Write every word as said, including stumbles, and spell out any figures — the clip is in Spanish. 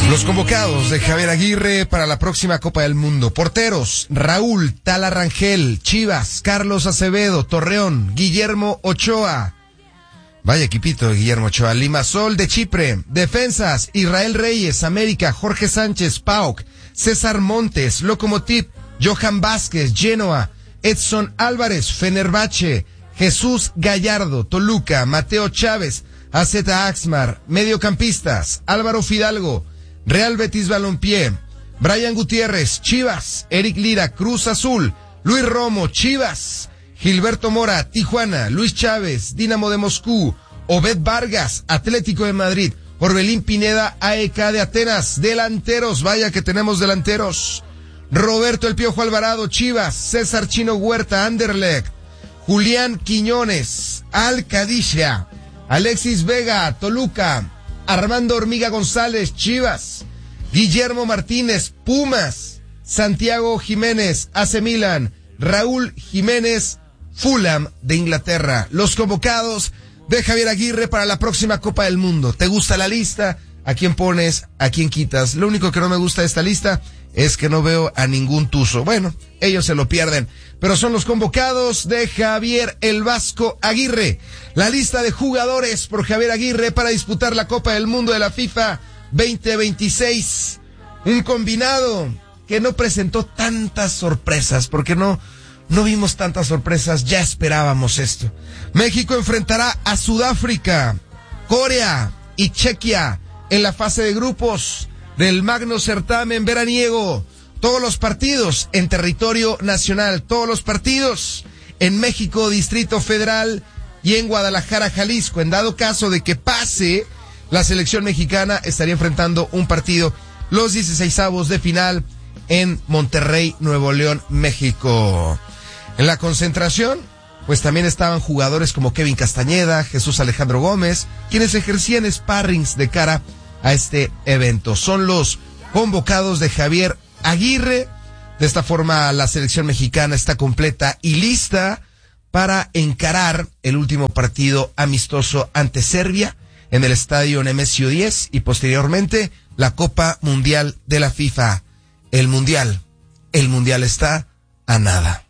Los convocados de Javier Aguirre para la próxima Copa del Mundo. Porteros: Raúl Tala Rangel, Chivas; Carlos Acevedo, Torreón; Guillermo Ochoa. Vaya equipito de Guillermo Ochoa. Limassol de Chipre. Defensas: Israel Reyes, América; Jorge Sánchez, P A O K; César Montes, Lokomotiv; Johan Vázquez, Genoa; Edson Álvarez, Fenerbahce; Jesús Gallardo, Toluca; Mateo Chávez, A Z Axmar. Mediocampistas: Álvaro Fidalgo, Real Betis Balompié; Brian Gutiérrez, Chivas; Eric Lira, Cruz Azul; Luis Romo, Chivas; Gilberto Mora, Tijuana; Luis Chávez, Dinamo de Moscú; Obed Vargas, Atlético de Madrid; Orbelín Pineda, A E K de Atenas. Delanteros, vaya que tenemos delanteros: Roberto El Piojo Alvarado, Chivas; César Chino Huerta, Anderlecht; Julián Quiñones, Al Qadisiyah; Alexis Vega, Toluca; Armando Hormiga González, Chivas; Guillermo Martínez, Pumas; Santiago Jiménez, A C Milan; Raúl Jiménez, Fulham de Inglaterra. Los convocados de Javier Aguirre para la próxima Copa del Mundo. ¿Te gusta la lista? ¿A quién pones? ¿A quién quitas? Lo único que no me gusta de esta lista es que no veo a ningún tuzo. Bueno, ellos se lo pierden, pero son los convocados de Javier el Vasco Aguirre. La lista de jugadores por Javier Aguirre para disputar la Copa del Mundo de la FIFA veinte veintiséis. Un combinado que no presentó tantas sorpresas, porque no, no vimos tantas sorpresas, ya esperábamos esto. México enfrentará a Sudáfrica, Corea y Chequia en la fase de grupos del magno certamen veraniego. Todos los partidos en territorio nacional, todos los partidos en México, Distrito Federal y en Guadalajara, Jalisco. En dado caso de que pase, la selección mexicana estaría enfrentando un partido, los dieciseisavos de final, en Monterrey, Nuevo León, México. En la concentración, pues también estaban jugadores como Kevin Castañeda, Jesús Alejandro Gómez, quienes ejercían sparrings de cara a este evento. Son los convocados de Javier Aguirre. De esta forma, la selección mexicana está completa y lista para encarar el último partido amistoso ante Serbia en el estadio Nemesio diez y posteriormente la Copa Mundial de la FIFA. El Mundial, el Mundial está a nada.